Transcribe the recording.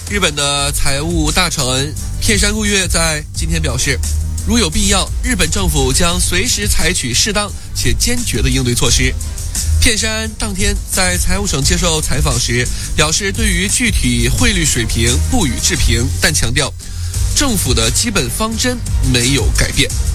日本的财务大臣片山固月在今天表示，如有必要，日本政府将随时采取适当且坚决的应对措施。片山当天在财务省接受采访时表示，对于具体汇率水平不予置评，但强调政府的基本方针没有改变。